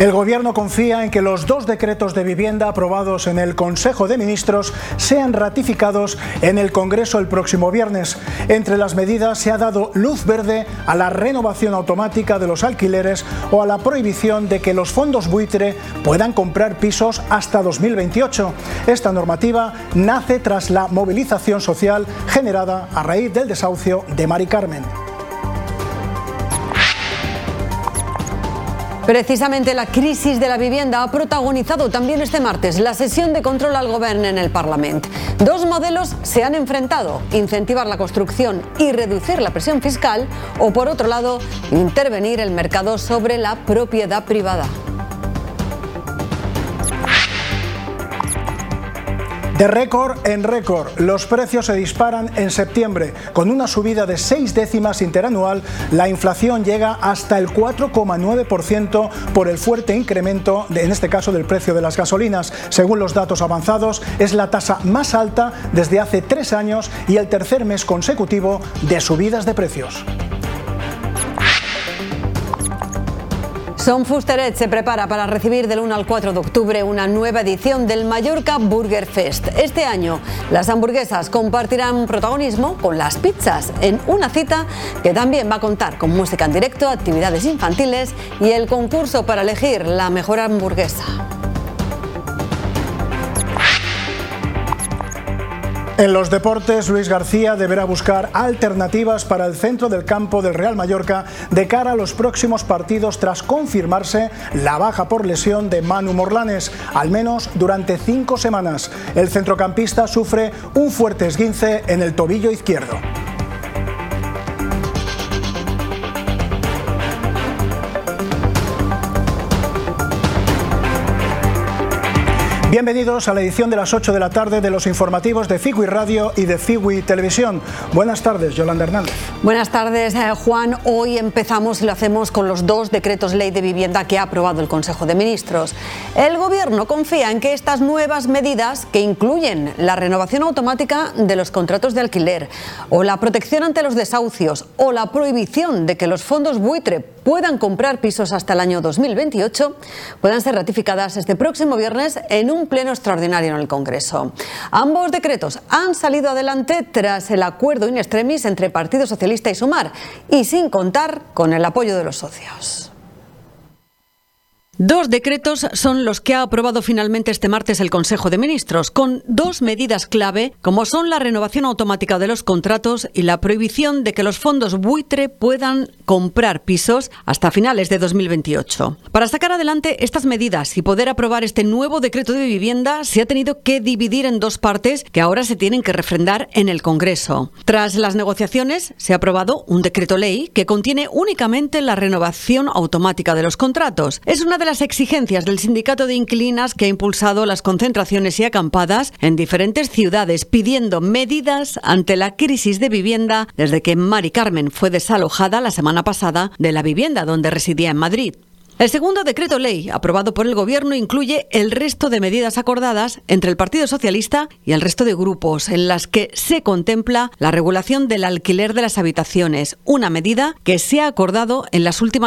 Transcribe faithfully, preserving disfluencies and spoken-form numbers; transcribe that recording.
El Gobierno confía en que los dos decretos de vivienda aprobados en el Consejo de Ministros sean ratificados en el Congreso el próximo viernes. Entre las medidas se ha dado luz verde a la renovación automática de los alquileres o a la prohibición de que los fondos buitre puedan comprar pisos hasta dos mil veintiocho. Esta normativa nace tras la movilización social generada a raíz del desahucio de Mari Carmen. Precisamente la crisis de la vivienda ha protagonizado también este martes la sesión de control al Govern en el Parlament. Dos modelos se han enfrentado: incentivar la construcción y reducir la presión fiscal, o por otro lado, intervenir el mercado sobre la propiedad privada. De récord en récord, los precios se disparan en septiembre. Con una subida de seis décimas interanual, la inflación llega hasta el cuatro coma nueve por ciento por el fuerte incremento, de, en este caso, del precio de las gasolinas. Según los datos avanzados, es la tasa más alta desde hace tres años y el tercer mes consecutivo de subidas de precios. Son Fusteret se prepara para recibir del uno al cuatro de octubre una nueva edición del Mallorca Burger Fest. Este año, las hamburguesas compartirán protagonismo con las pizzas en una cita que también va a contar con música en directo, actividades infantiles y el concurso para elegir la mejor hamburguesa. En los deportes, Luis García deberá buscar alternativas para el centro del campo del Real Mallorca de cara a los próximos partidos tras confirmarse la baja por lesión de Manu Morlanes, al menos durante cinco semanas. El centrocampista sufre un fuerte esguince en el tobillo izquierdo. Bienvenidos a la edición de las ocho de la tarde de los informativos de Figui Radio y de Figui Televisión. Buenas tardes, Yolanda Hernández. Buenas tardes, eh, Juan. Hoy empezamos y lo hacemos con los dos decretos ley de vivienda que ha aprobado el Consejo de Ministros. El Gobierno confía en que estas nuevas medidas, que incluyen la renovación automática de los contratos de alquiler, o la protección ante los desahucios, o la prohibición de que los fondos buitre puedan comprar pisos hasta el año dos mil veintiocho, puedan ser ratificadas este próximo viernes en un pleno extraordinario en el Congreso. Ambos decretos han salido adelante tras el acuerdo in extremis entre Partido Socialista y Sumar, y sin contar con el apoyo de los socios. Dos decretos son los que ha aprobado finalmente este martes el Consejo de Ministros, con dos medidas clave, como son la renovación automática de los contratos y la prohibición de que los fondos buitre puedan comprar pisos hasta finales de dos mil veintiocho. Para sacar adelante estas medidas y poder aprobar este nuevo decreto de vivienda, se ha tenido que dividir en dos partes que ahora se tienen que refrendar en el Congreso. Tras las negociaciones, se ha aprobado un decreto ley que contiene únicamente la renovación automática de los contratos. Es una de las exigencias del sindicato de inquilinas que ha impulsado las concentraciones y acampadas en diferentes ciudades pidiendo medidas ante la crisis de vivienda desde que Mari Carmen fue desalojada la semana pasada de la vivienda donde residía en Madrid. El segundo decreto ley aprobado por el Gobierno incluye el resto de medidas acordadas entre el Partido Socialista y el resto de grupos, en las que se contempla la regulación del alquiler de las habitaciones, una medida que se ha acordado en las últimas